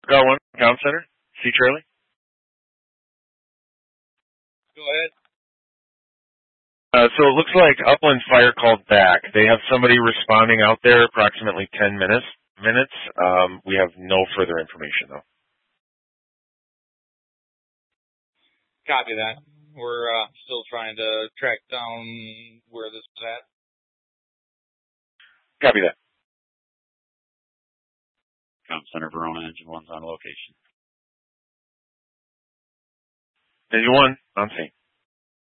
Got one. Comm Center. C. Charlie. Go ahead. So it looks like Upland Fire called back. They have somebody responding out there approximately 10 minutes. We have no further information, though. Copy that. We're still trying to track down where this is at. Copy that. Comm Center, Verona, Engine 1's on location. Engine 1, on scene.